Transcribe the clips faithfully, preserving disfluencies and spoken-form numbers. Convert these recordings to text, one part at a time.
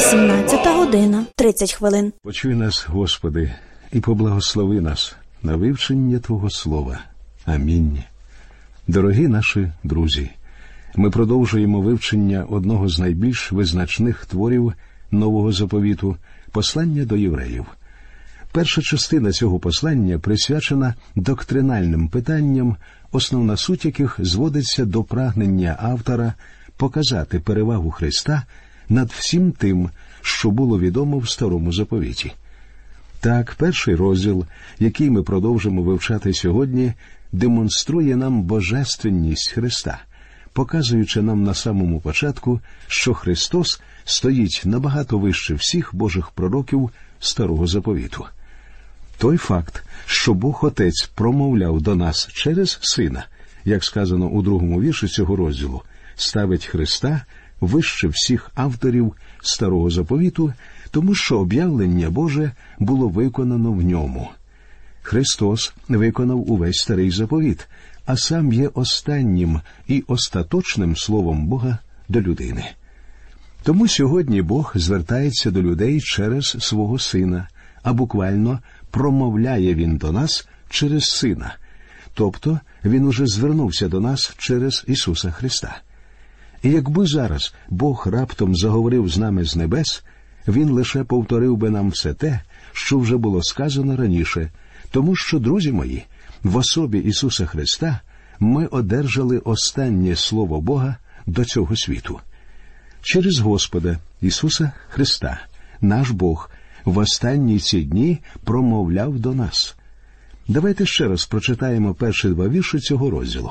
сімнадцята година тридцять хвилин. Почуй нас, Господи, і поблагослови нас на вивчення Твого Слова. Амінь. Дорогі наші друзі, ми продовжуємо вивчення одного з найбільш визначних творів Нового Заповіту – послання до євреїв. Перша частина цього послання присвячена доктринальним питанням, основна суть яких зводиться до прагнення автора показати перевагу Христа над всім тим, що було відомо в Старому Заповіті. Так, перший розділ, який ми продовжимо вивчати сьогодні, демонструє нам божественність Христа, показуючи нам на самому початку, що Христос стоїть набагато вище всіх Божих пророків Старого Заповіту. Той факт, що Бог Отець промовляв до нас через Сина, як сказано у другому вірші цього розділу, ставить Христа вище всіх авторів Старого Заповіту, тому що об'явлення Боже було виконано в ньому. Христос виконав увесь Старий Заповіт, а сам є останнім і остаточним словом Бога до людини. Тому сьогодні Бог звертається до людей через свого Сина, а буквально промовляє Він до нас через Сина. Тобто Він уже звернувся до нас через Ісуса Христа. І якби зараз Бог раптом заговорив з нами з небес, Він лише повторив би нам все те, що вже було сказано раніше, тому що, друзі мої, в особі Ісуса Христа ми одержали останнє Слово Бога до цього світу. Через Господа Ісуса Христа наш Бог в останні ці дні промовляв до нас. Давайте ще раз прочитаємо перші два вірші цього розділу.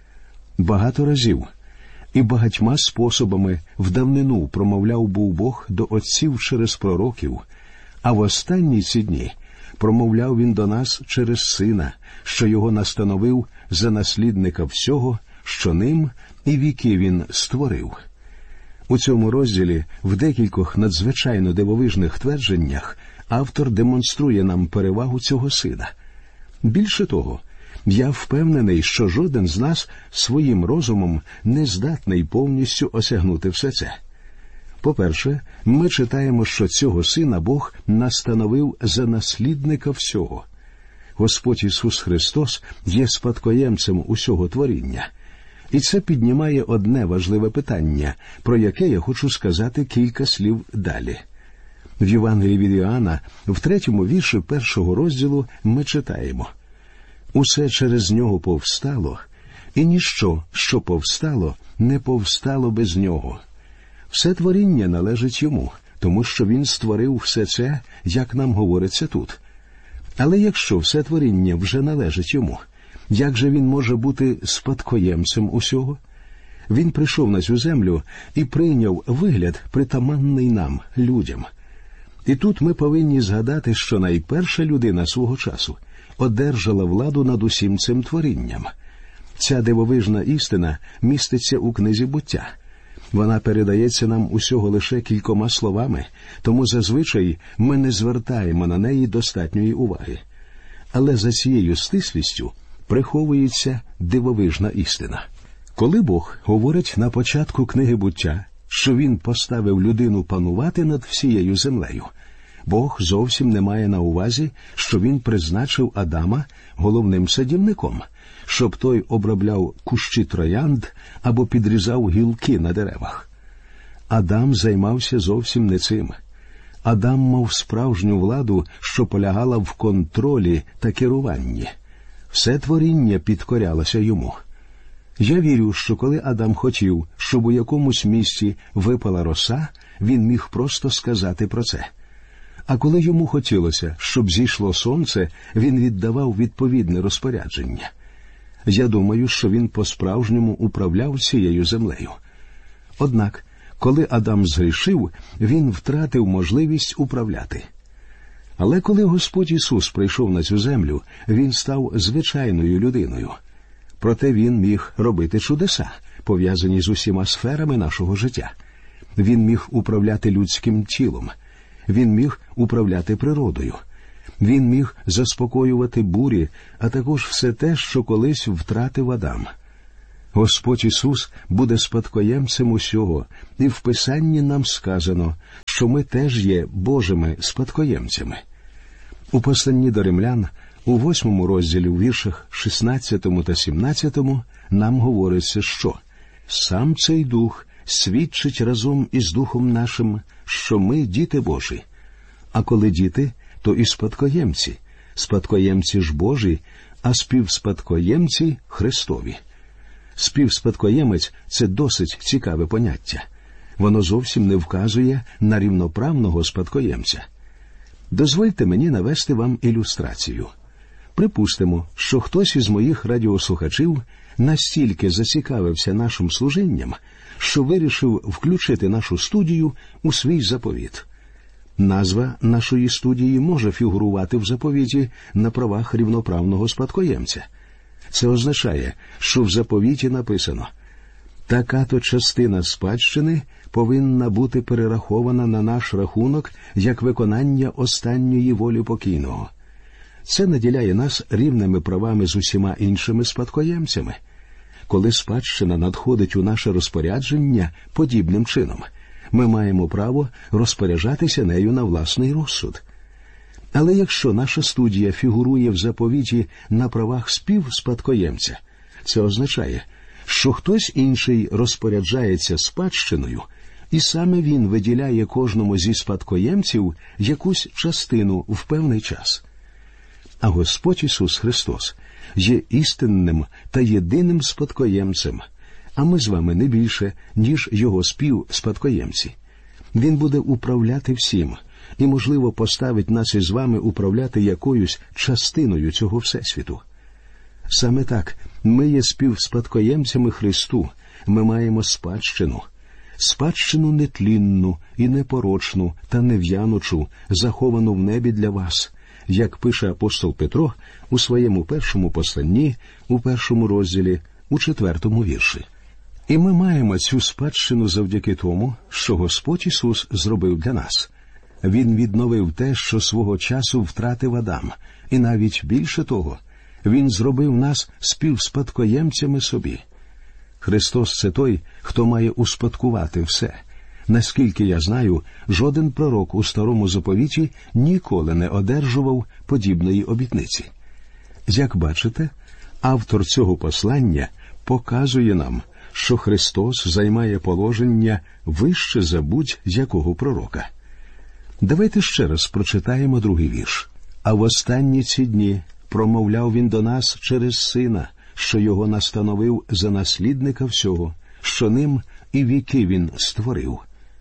Багато разів і багатьма способами в давнину промовляв був Бог до отців через пророків, а в останні ці дні промовляв Він до нас через Сина, що Його настановив за наслідника всього, що ним і віки Він створив. У цьому розділі в декількох надзвичайно дивовижних твердженнях автор демонструє нам перевагу цього Сина. Більше того, я впевнений, що жоден з нас своїм розумом не здатний повністю осягнути все це. По-перше, ми читаємо, що цього Сина Бог настановив за наслідника всього. Господь Ісус Христос є спадкоємцем усього творіння. І це піднімає одне важливе питання, про яке я хочу сказати кілька слів далі. В Євангелії від Іоанна, в третьому вірші першого розділу, ми читаємо: «Усе через Нього повстало, і ніщо, що повстало, не повстало без Нього. Все творіння належить Йому, тому що Він створив все це, як нам говориться тут. Але якщо все творіння вже належить Йому, як же Він може бути спадкоємцем усього? Він прийшов на цю землю і прийняв вигляд, притаманний нам, людям. І тут ми повинні згадати, що найперша людина свого часу одержала владу над усім цим творінням. Ця дивовижна істина міститься у книзі «Буття». Вона передається нам усього лише кількома словами, тому зазвичай ми не звертаємо на неї достатньої уваги. Але за цією стислістю приховується дивовижна істина. Коли Бог говорить на початку книги «Буття», що Він поставив людину панувати над всією землею, Бог зовсім не має на увазі, що Він призначив Адама головним садівником, щоб той обробляв кущі троянд або підрізав гілки на деревах. Адам займався зовсім не цим. Адам мав справжню владу, що полягала в контролі та керуванні. Все творіння підкорялося йому. Я вірю, що коли Адам хотів, щоб у якомусь місці випала роса, він міг просто сказати про це. А коли йому хотілося, щоб зійшло сонце, він віддавав відповідне розпорядження. Я думаю, що він по-справжньому управляв цією землею. Однак, коли Адам згрішив, він втратив можливість управляти. Але коли Господь Ісус прийшов на цю землю, Він став звичайною людиною. Проте Він міг робити чудеса, пов'язані з усіма сферами нашого життя. Він міг управляти людським тілом. Він міг управляти природою. Він міг заспокоювати бурі, а також все те, що колись втратив Адам. Господь Ісус буде спадкоємцем усього, і в Писанні нам сказано, що ми теж є Божими спадкоємцями. У посланні до римлян, у восьмому розділі, у віршах шістнадцятому та сімнадцятому, нам говориться, що «Сам цей Дух свідчить разом із Духом нашим, що ми діти Божі. А коли діти, то і спадкоємці, спадкоємці ж Божі, а співспадкоємці Христові». Співспадкоємець – це досить цікаве поняття. Воно зовсім не вказує на рівноправного спадкоємця. Дозвольте мені навести вам ілюстрацію. Припустимо, що хтось із моїх радіослухачів настільки зацікавився нашим служінням, що вирішив включити нашу студію у свій заповіт. Назва нашої студії може фігурувати в заповіті на правах рівноправного спадкоємця. Це означає, що в заповіті написано: «Така-то частина спадщини повинна бути перерахована на наш рахунок як виконання останньої волі покійного». Це наділяє нас рівними правами з усіма іншими спадкоємцями. Коли спадщина надходить у наше розпорядження подібним чином, ми маємо право розпоряджатися нею на власний розсуд. Але якщо наша студія фігурує в заповіті на правах співспадкоємця, це означає, що хтось інший розпоряджається спадщиною, і саме він виділяє кожному зі спадкоємців якусь частину в певний час. А Господь Ісус Христос є істинним та єдиним спадкоємцем, а ми з вами не більше, ніж Його співспадкоємці. Він буде управляти всім і, можливо, поставить нас із вами управляти якоюсь частиною цього Всесвіту. Саме так, ми є співспадкоємцями Христу, ми маємо спадщину. Спадщину нетлінну і непорочну та нев'янучу, заховану в небі для вас, як пише апостол Петро у своєму першому посланні, у першому розділі, у четвертому вірші. І ми маємо цю спадщину завдяки тому, що Господь Ісус зробив для нас. Він відновив те, що свого часу втратив Адам, і навіть більше того, Він зробив нас співспадкоємцями собі. Христос – це той, хто має успадкувати все. Наскільки я знаю, жоден пророк у Старому Заповіті ніколи не одержував подібної обітниці. Як бачите, автор цього послання показує нам, що Христос займає положення вище за будь-якого пророка. Давайте ще раз прочитаємо другий вірш. «А в останні ці дні промовляв він до нас через Сина, що його настановив за наслідника всього, що ним і віки він створив».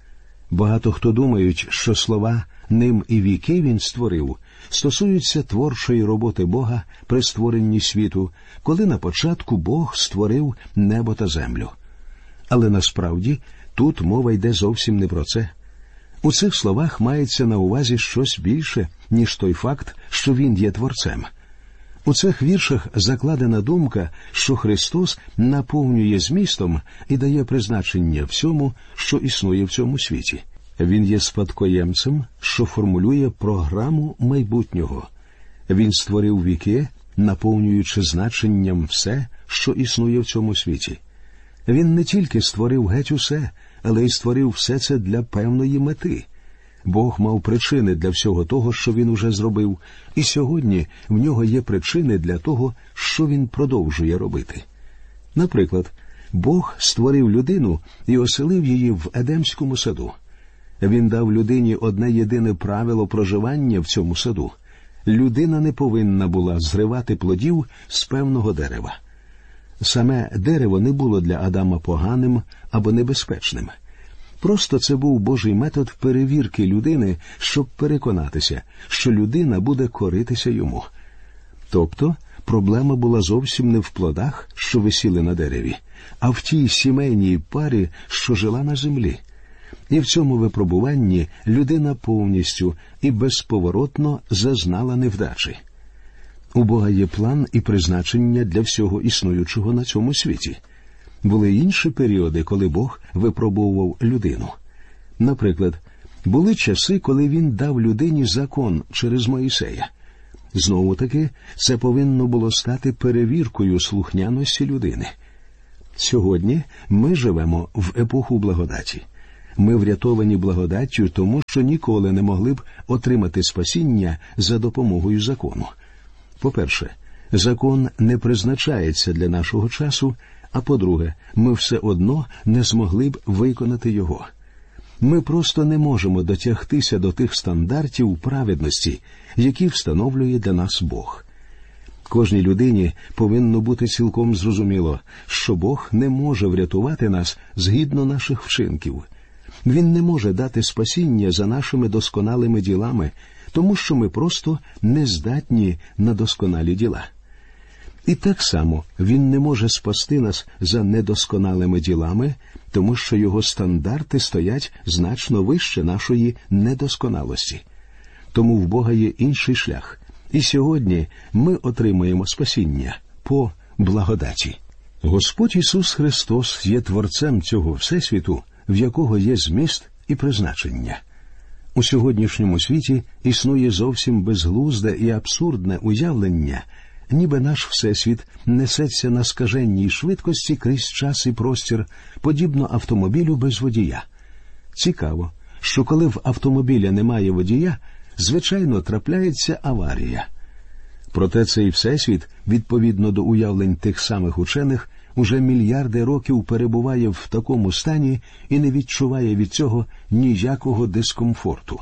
Багато хто думають, що слова «ним і віки він створив» стосуються творчої роботи Бога при створенні світу, коли на початку Бог створив небо та землю. Але насправді тут мова йде зовсім не про це. У цих словах мається на увазі щось більше, ніж той факт, що Він є Творцем. У цих віршах закладена думка, що Христос наповнює змістом і дає призначення всьому, що існує в цьому світі. Він є спадкоємцем, що формулює програму майбутнього. Він створив віки, наповнюючи значенням все, що існує в цьому світі. Він не тільки створив геть усе, але й створив все це для певної мети. Бог мав причини для всього того, що Він уже зробив, і сьогодні в нього є причини для того, що Він продовжує робити. Наприклад, Бог створив людину і оселив її в Едемському саду. Він дав людині одне єдине правило проживання в цьому саду. Людина не повинна була зривати плодів з певного дерева. Саме дерево не було для Адама поганим або небезпечним. Просто це був Божий метод перевірки людини, щоб переконатися, що людина буде коритися йому. Тобто, проблема була зовсім не в плодах, що висіли на дереві, а в тій сімейній парі, що жила на землі. І в цьому випробуванні людина повністю і безповоротно зазнала невдачі. У Бога є план і призначення для всього існуючого на цьому світі. Були інші періоди, коли Бог випробовував людину. Наприклад, були часи, коли Він дав людині закон через Моїсея. Знову-таки, це повинно було стати перевіркою слухняності людини. Сьогодні ми живемо в епоху благодаті. Ми врятовані благодаттю, тому що ніколи не могли б отримати спасіння за допомогою закону. По-перше, закон не призначається для нашого часу, а по-друге, ми все одно не змогли б виконати його. Ми просто не можемо дотягтися до тих стандартів праведності, які встановлює для нас Бог. Кожній людині повинно бути цілком зрозуміло, що Бог не може врятувати нас згідно наших вчинків. Він не може дати спасіння за нашими досконалими ділами, тому що ми просто не здатні на досконалі діла. І так само Він не може спасти нас за недосконалими ділами, тому що Його стандарти стоять значно вище нашої недосконалості. Тому в Бога є інший шлях. І сьогодні ми отримуємо спасіння по благодаті. Господь Ісус Христос є Творцем цього Всесвіту, в якого є зміст і призначення. У сьогоднішньому світі існує зовсім безглузде і абсурдне уявлення, ніби наш Всесвіт несеться на скаженній швидкості крізь час і простір, подібно автомобілю без водія. Цікаво, що коли в автомобіля немає водія, звичайно, трапляється аварія. Проте цей Всесвіт, відповідно до уявлень тих самих учених, уже мільярди років перебуває в такому стані і не відчуває від цього ніякого дискомфорту.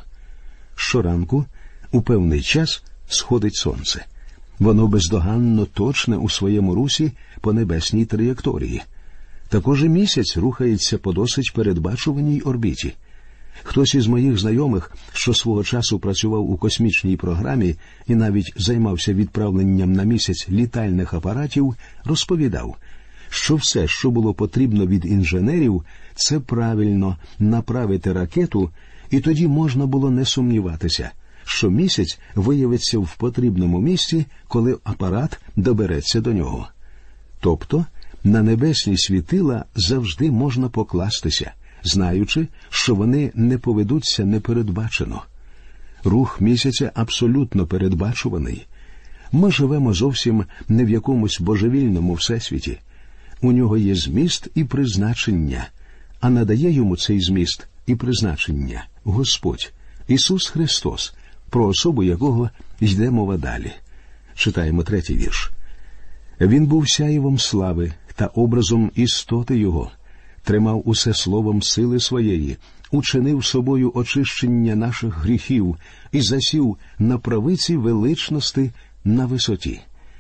Щоранку, у певний час, сходить сонце. Воно бездоганно точне у своєму русі по небесній траєкторії. Також і місяць рухається по досить передбачуваній орбіті. Хтось із моїх знайомих, що свого часу працював у космічній програмі і навіть займався відправленням на місяць літальних апаратів, розповідав, що все, що було потрібно від інженерів, це правильно направити ракету, і тоді можна було не сумніватися, що місяць виявиться в потрібному місці, коли апарат добереться до нього. Тобто, на небесні світила завжди можна покластися, знаючи, що вони не поведуться непередбачено. Рух місяця абсолютно передбачуваний. Ми живемо зовсім не в якомусь божевільному всесвіті. У нього є зміст і призначення, а надає йому цей зміст і призначення Господь, Ісус Христос, про особу якого йде мова далі. Читаємо третій вірш. Він був сяєвом слави та образом істоти Його, тримав усе словом сили своєї, учинив собою очищення наших гріхів і засів на правиці величності на висоті.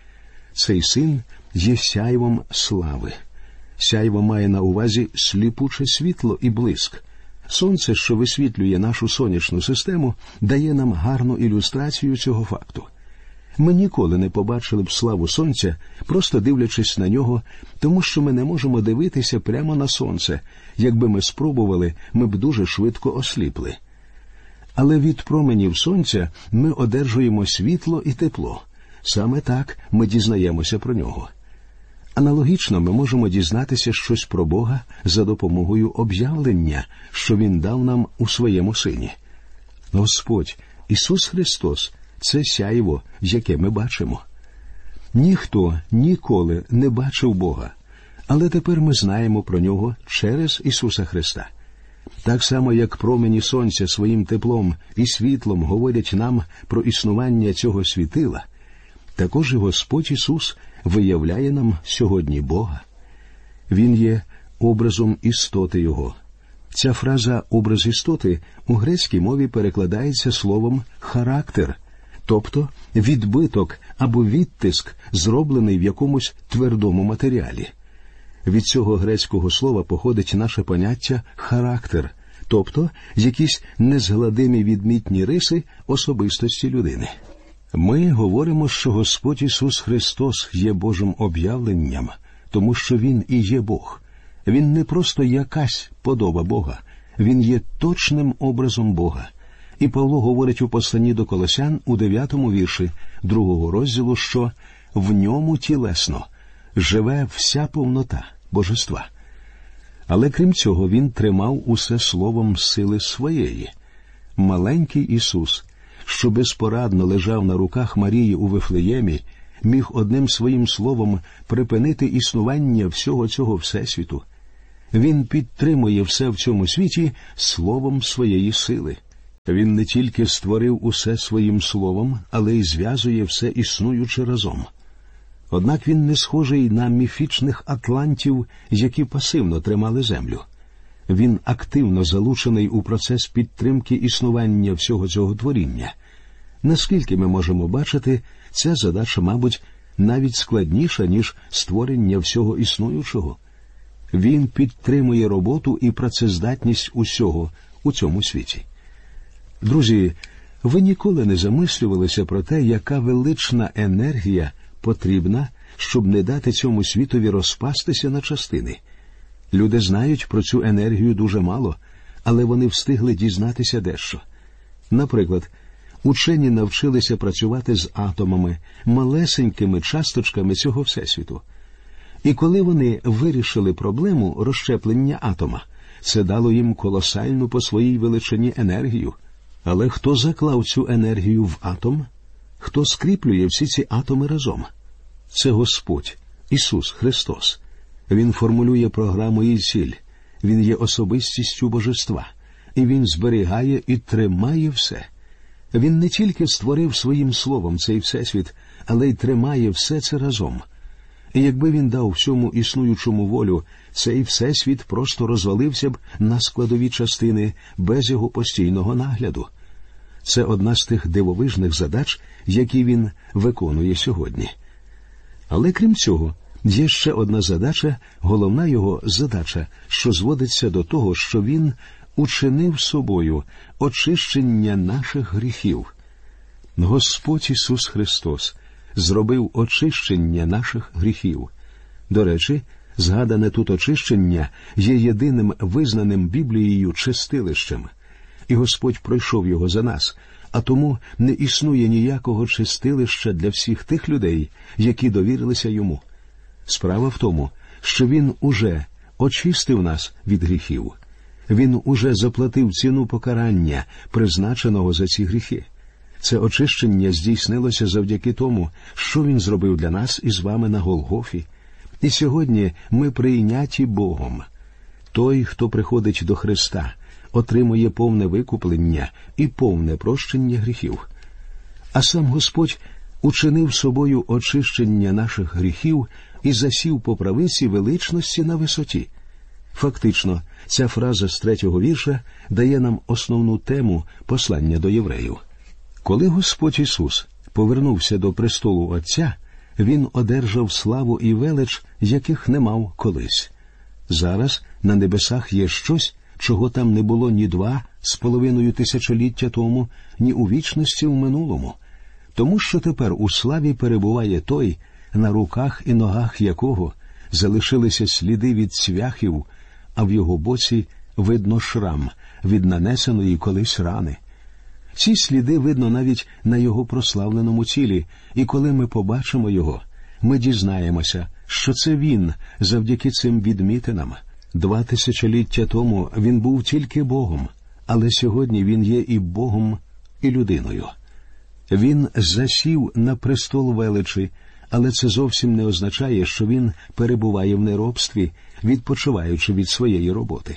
Цей син є сяйвом слави. Сяйво має на увазі сліпуче світло і блиск. Сонце, що висвітлює нашу сонячну систему, дає нам гарну ілюстрацію цього факту. Ми ніколи не побачили б славу сонця, просто дивлячись на нього, тому що ми не можемо дивитися прямо на сонце. Якби ми спробували, ми б дуже швидко осліпли. Але від променів сонця ми одержуємо світло і тепло. Саме так ми дізнаємося про нього. Аналогічно ми можемо дізнатися щось про Бога за допомогою об'явлення, що Він дав нам у своєму Сині. Господь, Ісус Христос – це сяйво, яке ми бачимо. Ніхто ніколи не бачив Бога, але тепер ми знаємо про Нього через Ісуса Христа. Так само, як промені сонця своїм теплом і світлом говорять нам про існування цього світила, також і Господь Ісус виявляє нам сьогодні Бога. Він є образом істоти Його. Ця фраза «образ істоти» у грецькій мові перекладається словом «характер», тобто відбиток або відтиск, зроблений в якомусь твердому матеріалі. Від цього грецького слова походить наше поняття «характер», тобто якісь незгладимі відмітні риси особистості людини. Ми говоримо, що Господь Ісус Христос є Божим об'явленням, тому що Він і є Бог. Він не просто якась подоба Бога, Він є точним образом Бога. І Павло говорить у посланні до Колосян у дев'ятому вірші другого розділу, що в ньому тілесно живе вся повнота Божества. Але крім цього, Він тримав усе словом сили своєї. Маленький Ісус, що безпорадно лежав на руках Марії у Вифлеємі, міг одним своїм словом припинити існування всього цього всесвіту. Він підтримує все в цьому світі словом своєї сили. Він не тільки створив усе своїм словом, але й зв'язує все існуюче разом. Однак він не схожий на міфічних атлантів, які пасивно тримали землю. Він активно залучений у процес підтримки існування всього цього творіння. Наскільки ми можемо бачити, ця задача, мабуть, навіть складніша, ніж створення всього існуючого. Він підтримує роботу і працездатність усього у цьому світі. Друзі, ви ніколи не замислювалися про те, яка велична енергія потрібна, щоб не дати цьому світові розпастися на частини. Люди знають про цю енергію дуже мало, але вони встигли дізнатися дещо. Наприклад, учені навчилися працювати з атомами, малесенькими часточками цього всесвіту. І коли вони вирішили проблему розщеплення атома, це дало їм колосальну по своїй величині енергію. Але хто заклав цю енергію в атом? Хто скріплює всі ці атоми разом? Це Господь, Ісус Христос. Він формулює програму і ціль. Він є особистістю Божества. І Він зберігає і тримає все. Він не тільки створив своїм словом цей всесвіт, але й тримає все це разом. І якби він дав всьому існуючому волю, цей всесвіт просто розвалився б на складові частини без його постійного нагляду. Це одна з тих дивовижних задач, які він виконує сьогодні. Але крім цього, є ще одна задача, головна його задача, що зводиться до того, що він учинив собою очищення наших гріхів. Господь Ісус Христос зробив очищення наших гріхів. До речі, згадане тут очищення є єдиним визнаним Біблією чистилищем. І Господь пройшов його за нас, а тому не існує ніякого чистилища для всіх тих людей, які довірилися йому. Справа в тому, що він уже очистив нас від гріхів. Він уже заплатив ціну покарання, призначеного за ці гріхи. Це очищення здійснилося завдяки тому, що він зробив для нас із вами на Голгофі. І сьогодні ми прийняті Богом. Той, хто приходить до Христа, отримує повне викуплення і повне прощення гріхів. А сам Господь учинив собою очищення наших гріхів і засів по правиці величності на висоті. Фактично, ця фраза з третього вірша дає нам основну тему послання до євреїв. Коли Господь Ісус повернувся до престолу Отця, Він одержав славу і велич, яких не мав колись. Зараз на небесах є щось, чого там не було ні два з половиною тисячоліття тому, ні у вічності в минулому. Тому що тепер у славі перебуває той, на руках і ногах якого залишилися сліди від цвяхів, а в його боці видно шрам від нанесеної колись рани. Ці сліди видно навіть на його прославленому тілі, і коли ми побачимо його, ми дізнаємося, що це він завдяки цим відмітинам. Два тисячоліття тому він був тільки Богом, але сьогодні він є і Богом, і людиною. Він засів на престол величі, але це зовсім не означає, що він перебуває в неробстві, відпочиваючи від своєї роботи.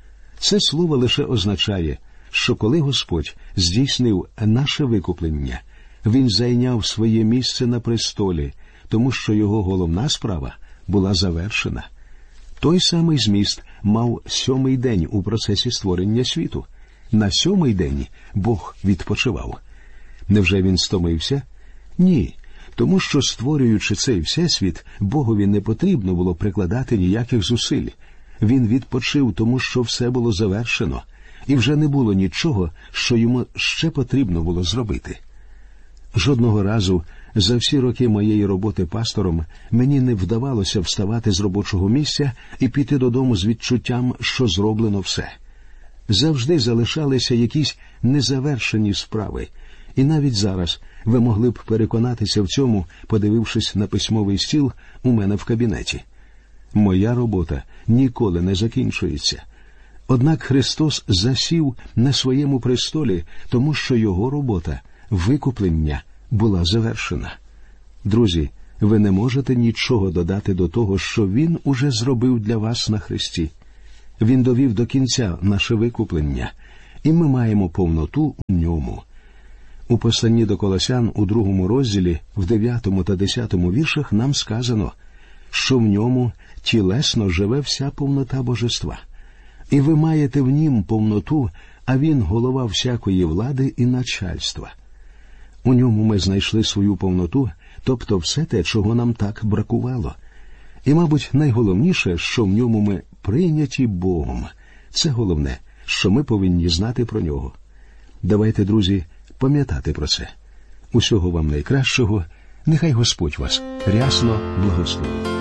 Це слово лише означає, що коли Господь здійснив наше викуплення, Він зайняв своє місце на престолі, тому що його головна справа була завершена. Той самий зміст мав сьомий день у процесі створення світу. На сьомий день Бог відпочивав. Невже він стомився? Ні, тому що, створюючи цей всесвіт, Богові не потрібно було прикладати ніяких зусиль. Він відпочив, тому що все було завершено, і вже не було нічого, що йому ще потрібно було зробити. Жодного разу за всі роки моєї роботи пастором мені не вдавалося вставати з робочого місця і піти додому з відчуттям, що зроблено все. Завжди залишалися якісь незавершені справи, і навіть зараз ви могли б переконатися в цьому, подивившись на письмовий стіл у мене в кабінеті. Моя робота ніколи не закінчується. Однак Христос засів на своєму престолі, тому що його робота, викуплення, була завершена. Друзі, ви не можете нічого додати до того, що Він уже зробив для вас на Христі. Він довів до кінця наше викуплення, і ми маємо повноту у ньому. У посланні до Колосян у другому розділі, в дев'ятому та десятому віршах нам сказано, що в ньому тілесно живе вся повнота божества. І ви маєте в нім повноту, а він голова всякої влади і начальства. У ньому ми знайшли свою повноту, тобто все те, чого нам так бракувало. І, мабуть, найголовніше, що в ньому ми прийняті Богом. Це головне, що ми повинні знати про нього. Давайте, друзі, пам'ятати про це. Усього вам найкращого. Нехай Господь вас рясно благословить.